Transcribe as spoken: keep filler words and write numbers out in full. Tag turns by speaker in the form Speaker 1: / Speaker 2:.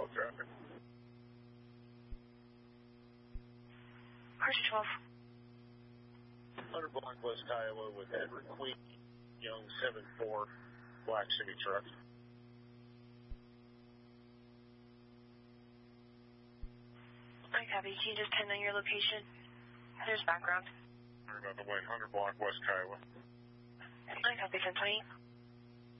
Speaker 1: slow traffic.
Speaker 2: Cars twelve.
Speaker 1: one hundred block West Kiowa with Edward Queen, Young seven four, black city truck.
Speaker 2: I copy. Can you just tell me your location? There's background.
Speaker 1: Sorry about the way, one hundred block West Kiowa.
Speaker 2: I copy, ten twenty.